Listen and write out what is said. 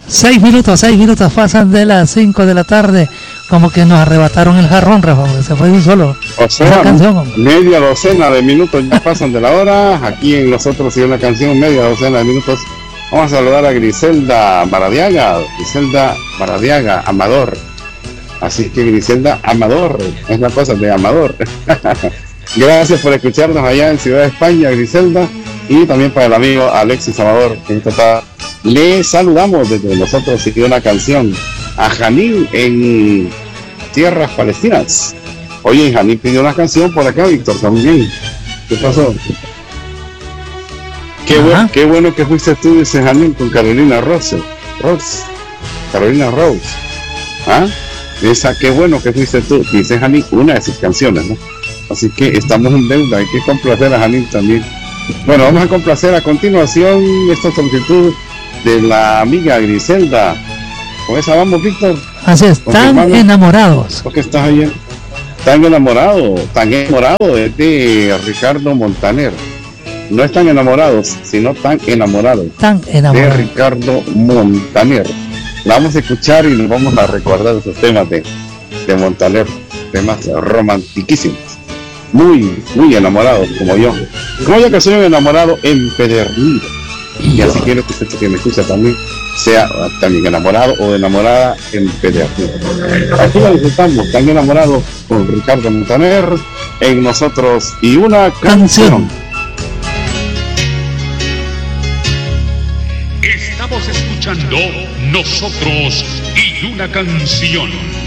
6 minutos pasan de las 5 de la tarde. Como que nos arrebataron el jarrón, Rafa, porque se fue de un solo. O sea, media docena de minutos ya pasan de la hora. Aquí en nosotros sigue una canción, media docena de minutos. Vamos a saludar a Griselda Maradiaga. Griselda Maradiaga, Amador. Así que Griselda Amador, es la cosa de Amador. Gracias por escucharnos allá en Ciudad de España, Griselda. Y también para el amigo Alexis Amador, que está. Le saludamos desde nosotros y una canción a Janil en tierras palestinas. Oye, Janil pidió una canción por acá, Víctor, también. ¿Qué pasó? Qué bueno que fuiste tú, dice Janil, con Carolina Rose. Carolina Rose. ¿Ah? Esa, qué bueno que fuiste tú, dice Janil, una de sus canciones, ¿no? Así que estamos en deuda, hay que complacer a Janil también. Bueno, vamos a complacer a continuación esta solicitud de la amiga Griselda. Con esa vamos, Víctor. Así es, tan enamorados. ¿Por qué estás ahí? Tan enamorado es de Ricardo Montaner. No es tan enamorados, sino tan enamorado. De Ricardo Montaner. La vamos a escuchar y nos vamos a recordar esos temas de Montaner. Temas romantiquísimos. Muy, muy enamorados, como yo. Como yo que soy un enamorado empedernido. Y así quiero que usted que me escucha también sea también enamorado o enamorada empedernido. Aquí lo disfrutamos, tan enamorado con Ricardo Montaner en Nosotros y una canción. Estamos escuchando Nosotros y una canción.